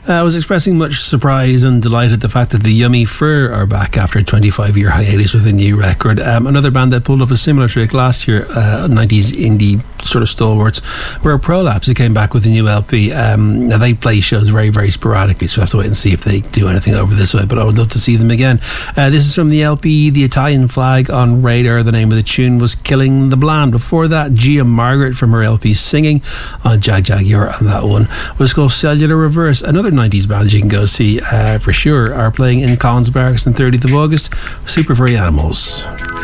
was expressing much surprise and delight at the fact that the Yummy Fur are back after a 25-year hiatus with a new record. Another band that pulled off a similar trick last year, 90s indie sort of stalwarts, were Prolapse, who came back with a new LP. Now they play shows very, very sporadically, so I have to wait and see if they do anything over this way, but I would love to see them again. This is from the LP The Italian Flag on Radar. The name of the tune was Killing the Bland. Before that, Gia Margaret from her LP Singing on Jag Jaguar, and that one was called Cellular Reverse. Another 90s band you can go see for sure are playing in Collins Barracks on 30th of August, Super Furry Animals.